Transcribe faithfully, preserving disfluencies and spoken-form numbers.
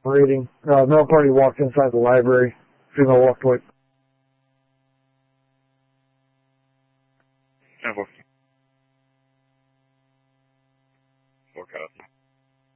Reading. Uh, male party walked inside the library. Female walked away. ten four. Four copy.